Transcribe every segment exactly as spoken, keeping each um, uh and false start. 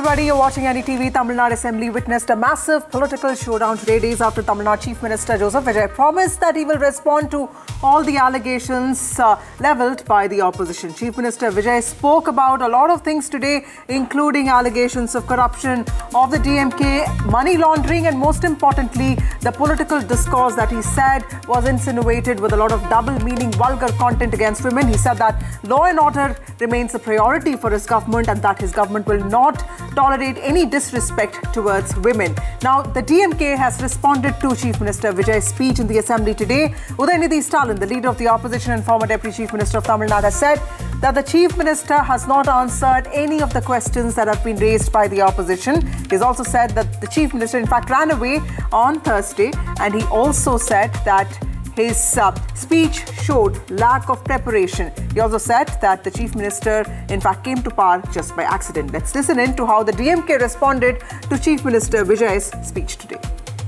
everybody, you're watching N D T V. Tamil Nadu Assembly witnessed a massive political showdown today, days after Tamil Nadu Chief Minister Joseph Vijay promised that he will respond to all the allegations uh, levelled by the opposition. Chief Minister Vijay spoke about a lot of things today, including allegations of corruption of the D M K, money laundering, and most importantly, the political discourse that he said was insinuated with a lot of double-meaning, vulgar content against women. He said that law and order remains a priority for his government and that his government will not tolerate any disrespect towards women. Now, the D M K has responded to Chief Minister Vijay's speech in the Assembly today. Udayanidhi Stalin, the leader of the opposition and former Deputy Chief Minister of Tamil Nadu, has said that the Chief Minister has not answered any of the questions that have been raised by the opposition. He's also said that the Chief Minister, in fact, ran away on Thursday, and he also said that his uh, speech showed lack of preparation. He also said that the Chief Minister, in fact, came to power just by accident. Let's listen in to how the D M K responded to Chief Minister Vijay's speech today.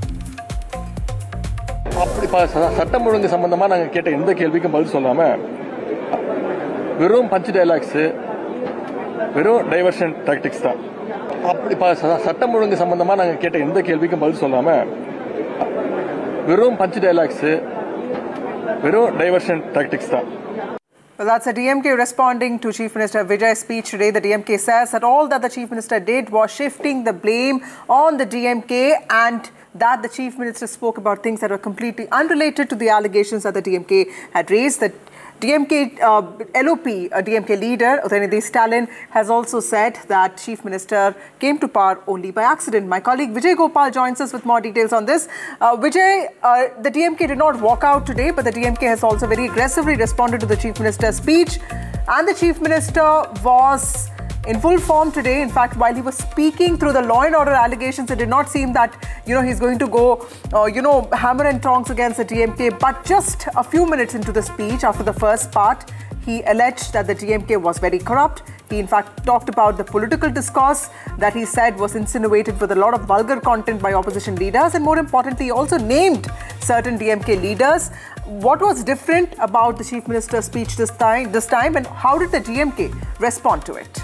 சட்டம் ஒழுங்கு சம்பந்தமா நாங்க கேட்ட எந்த கேள்விக்கும் பதில் சொல்லாம வெறும் பஞ்ச் டயலாக்ஸ் வெறும் டைவர்ஷன் டாக்டிக்ஸ் தான். அப்படி சட்டம் ஒழுங்கு சம்பந்தமா நாங்க கேட்ட எந்த கேள்விக்கும் பதில் சொல்லாம வெறும் பஞ்ச் டயலாக்ஸ் வெறும் டைவர்ஷன் டாக்டிக்ஸ் தான். Well, that's the D M K responding to Chief Minister Vijay's speech today. The D M K says that all that the Chief Minister did was shifting the blame on the D M K and that the Chief Minister spoke about things that were completely unrelated to the allegations that the D M K had raised. The D M K uh, L O P, a D M K leader, Udayanidhi Stalin, has also said that Chief Minister came to power only by accident. My colleague Vijay Gopal joins us with more details on this. Uh, Vijay, uh, the D M K did not walk out today, but the D M K has also very aggressively responded to the Chief Minister's speech. And the Chief Minister was in full form today. In fact, while he was speaking through the law and order allegations, it did not seem that, you know, he's going to go, uh, you know, hammer and tongs against the D M K. But just a few minutes into the speech, after the first part, he alleged that the D M K was very corrupt. He, in fact, talked about the political discourse that he said was insinuated with a lot of vulgar content by opposition leaders. And more importantly, he also named certain D M K leaders. What was different about the Chief Minister's speech this time, this time and how did the D M K respond to it?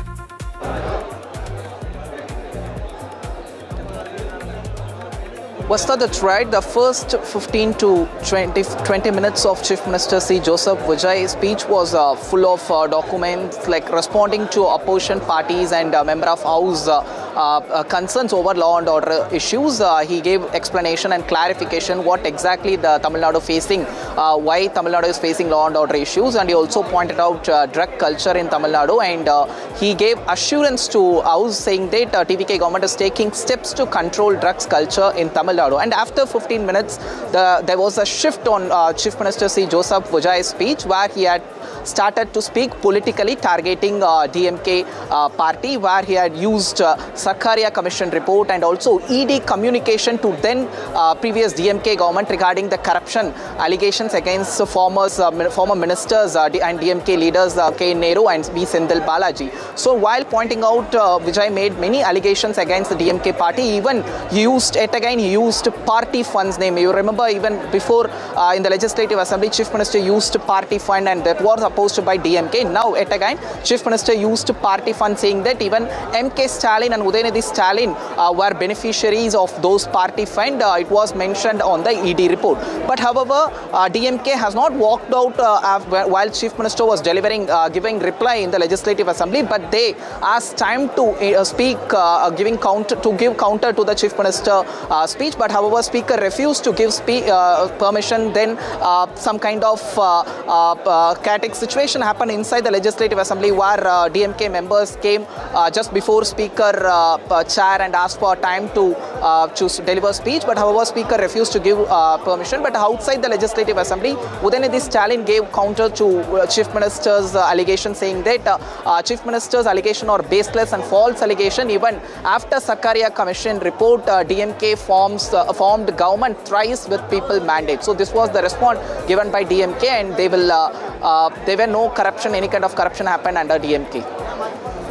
Vastha, that's right. The first fifteen to twenty minutes of Chief Minister C. Joseph Vijay's speech was uh, full of uh, documents like responding to opposition parties and uh, member of House uh, uh, concerns over law and order issues. Uh, he gave explanation and clarification what exactly the Tamil Nadu facing, uh, why Tamil Nadu is facing law and order issues, and he also pointed out uh, drug culture in Tamil Nadu, and uh, he gave assurance to House saying that uh, T V K government is taking steps to control drugs culture in Tamil Nadu. And after fifteen minutes, the, there was a shift on uh, Chief Minister C. Joseph Vijay's speech, where he had started to speak politically, targeting uh, D M K uh, party, where he had used uh, Sarkaria Commission report and also E D communication to then uh, previous D M K government regarding the corruption allegations against uh, former, uh, former ministers uh, and D M K leaders uh, K. Nehru and V. Senthil Balaji. So while pointing out, uh, Vijay made many allegations against the D M K party. Even he used, yet again, he used party funds name. You remember even before uh, in the Legislative Assembly, Chief Minister used party fund and that was opposed by D M K. Now, yet again, Chief Minister used party fund, saying that even M K Stalin and Udayanidhi Stalin uh, were beneficiaries of those party fund. Uh, it was mentioned on the E D report. But however, uh, D M K has not walked out uh, while Chief Minister was delivering, uh, giving reply in the Legislative Assembly, but they asked time to uh, speak, uh, giving counter to give counter to the Chief Minister uh, speech. But however, Speaker refused to give spe uh, permission. Then uh, some kind of uh, uh, uh, chaotic situation happened inside the Legislative Assembly, where uh, D M K members came uh, just before Speaker uh, uh, chair and asked for time to uh, choose deliver speech. But however, Speaker refused to give uh, permission. But outside the Legislative Assembly, Udayanidhi Stalin gave counter to uh, Chief Minister's uh, allegation, saying that uh, uh, Chief Minister's allegation are baseless and false allegation. Even after Sarkaria Commission report, uh, D M K forms uh, formed government thrice with people mandate. So this was the response given by D M K, and they will uh, uh, there were no corruption, any kind of corruption happened under D M K. So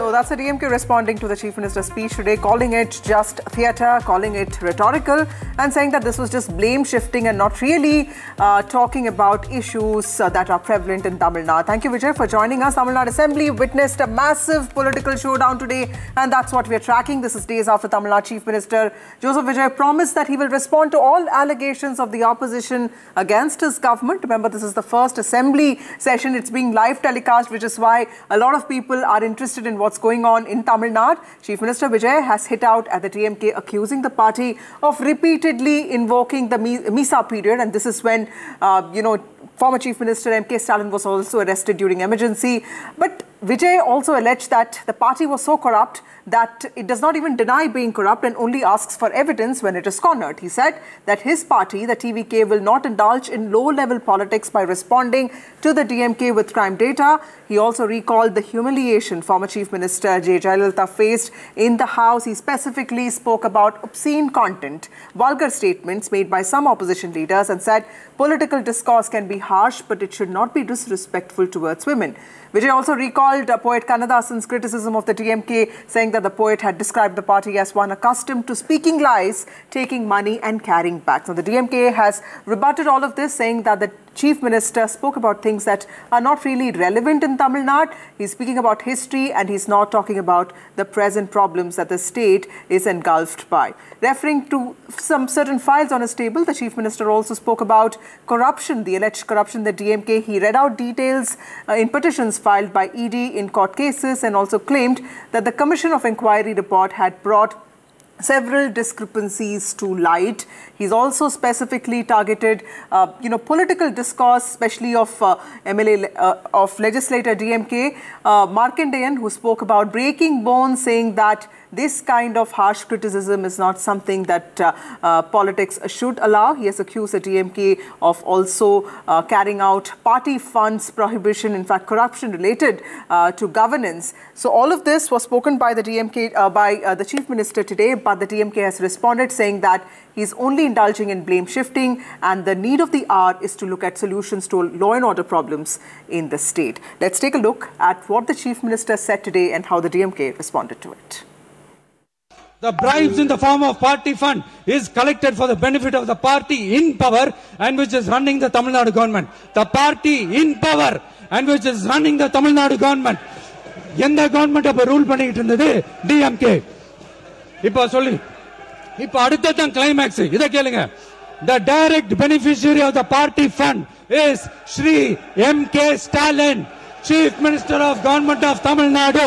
So that's the D M K responding to the Chief Minister's speech today, calling it just theatre, calling it rhetorical, and saying that this was just blame shifting and not really uh, talking about issues uh, that are prevalent in Tamil Nadu. Thank you, Vijay, for joining us. Tamil Nadu Assembly witnessed a massive political showdown today, and that's what we are tracking. This is days after Tamil Nadu Chief Minister Joseph Vijay promised that he will respond to all allegations of the opposition against his government. Remember, this is the first Assembly session. It's being live telecast, which is why a lot of people are interested in what's going on in Tamil Nadu. Chief Minister Vijay has hit out at the D M K, accusing the party of repeatedly invoking the Misa period, and this is when, uh, you know, former Chief Minister M K Stalin was also arrested during emergency. But Vijay also alleged that the party was so corrupt that it does not even deny being corrupt and only asks for evidence when it is cornered. He said that his party, the T V K, will not indulge in low-level politics by responding to the D M K with crime data. He also recalled the humiliation former Chief Minister J. Jayalalitha faced in the House. He specifically spoke about obscene content, vulgar statements made by some opposition leaders, and said political discourse can be harsh, but it should not be disrespectful towards women. Vijay also recalled uh, poet Kannadasan's criticism of the D M K, saying that the poet had described the party as one accustomed to speaking lies, taking money and carrying back. So the D M K has rebutted all of this, saying that the Chief Minister spoke about things that are not really relevant in Tamil Nadu. He's speaking about history and he's not talking about the present problems that the state is engulfed by. Referring to some certain files on his table, the Chief Minister also spoke about corruption, the alleged corruption in the D M K. He read out details uh, in petitions filed by E D in court cases, and also claimed that the Commission of Inquiry report had brought several discrepancies to light. He's also specifically targeted, uh, you know, political discourse, especially of uh, M L A uh, of legislator D M K, uh, Markandeyan, who spoke about breaking bones, saying that this kind of harsh criticism is not something that uh, uh, politics should allow. He has accused the D M K of also uh, carrying out party funds prohibition, in fact, corruption related uh, to governance. So all of this was spoken by the D M K, uh, by uh, the Chief Minister today, but the D M K has responded, saying that he's only indulging in blame shifting, and the need of the hour is to look at solutions to law and order problems in the state. Let's take a look at what the Chief Minister said today and how the D M K responded to it. The bribes in the form of party fund is collected for the benefit of the party in power and which is running the Tamil Nadu government. The party in power and which is running the Tamil Nadu government. எந்த government அப்ப rule பண்ணிட்டு இருந்தது? D M K. இப்ப சொல்லி இப்ப அடுத்ததான் climax. இத கேளுங்க. The direct beneficiary of the party fund is Shri M K Stalin, Chief Minister of Government of Tamil Nadu,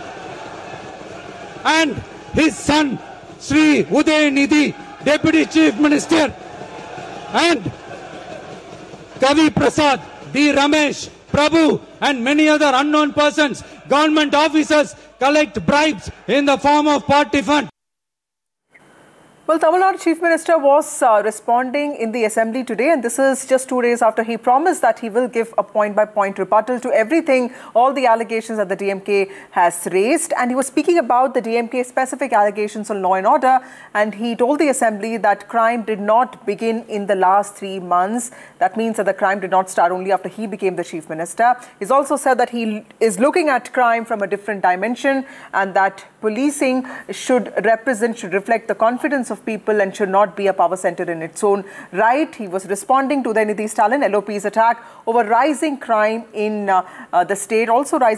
and his son Shri Udayanidhi, Deputy Chief Minister, and Kavi Prasad, D. Ramesh, Prabhu, and many other unknown persons, government officers, collect bribes in the form of party fund. Well, Tamil Nadu Chief Minister was uh, responding in the Assembly today, and this is just two days after he promised that he will give a point-by-point rebuttal to everything, all the allegations that the D M K has raised. And he was speaking about the D M K specific allegations on law and order, and he told the Assembly that crime did not begin in the last three months. That means that the crime did not start only after he became the Chief Minister. He's also said that he is looking at crime from a different dimension, and that policing should represent, should reflect the confidence of people and should not be a power center in its own right. He was responding to the Udayanidhi Stalin L O P's attack over rising crime in uh, uh, the state, also rising